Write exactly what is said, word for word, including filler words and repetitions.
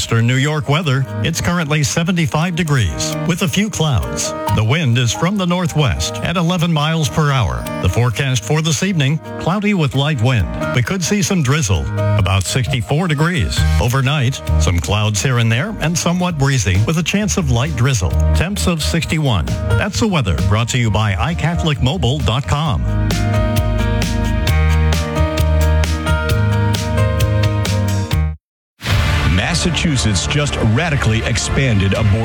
Western New York weather, it's currently seventy-five degrees with a few clouds. The wind is from the northwest at eleven miles per hour. The forecast for this evening, cloudy with light wind. We could see some drizzle, about sixty-four degrees. Overnight, some clouds here and there and somewhat breezy with a chance of light drizzle. Temps of sixty-one. That's the weather brought to you by i catholic mobile dot com. Massachusetts just radically expanded abortion.